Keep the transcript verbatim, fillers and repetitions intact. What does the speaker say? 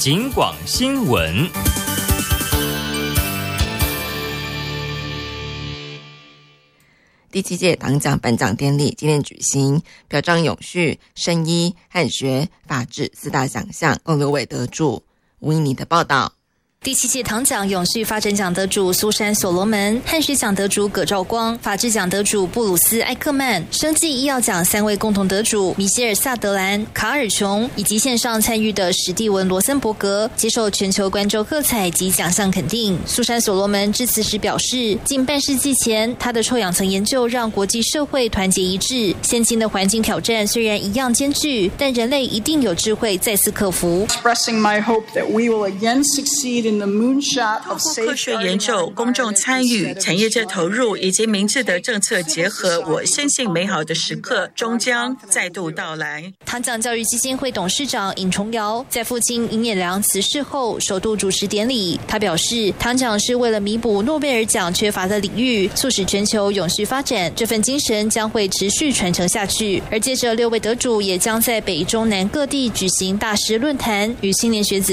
警广新闻。 第七届党奖颁奖典礼今天举行，表彰永续、生医、汉学、法治四大奖项，共六位得主。吴依妮的报道。 第七届唐奖永续发展奖得主苏珊·所罗门、汉学奖得主葛兆光、法治奖得主布鲁斯·艾克曼、生技医药奖三位共同得主米歇尔·萨德兰、卡尔琼，以及线上参与的史蒂文·罗森伯格，接受全球观众喝彩及奖项肯定。苏珊·所罗门致辞时表示，近半世纪前，她的臭氧层研究让国际社会团结一致。现今的环境挑战虽然一样艰巨，但人类一定有智慧再次克服。 Expressing my hope that we will again succeed透过科学研究、公众参与、产业界投入以及明智的政策结合，我深信美好的时刻终将再度到来。 唐奖教育基金会董事长尹崇尧在父亲尹衍良辞世后首度主持典礼，他表示，唐奖是为了弥补诺贝尔奖缺乏的领域，促使全球永续发展，这份精神将会持续传承下去。而接着六位得主也将在北中南各地举行大师论坛，与青年学子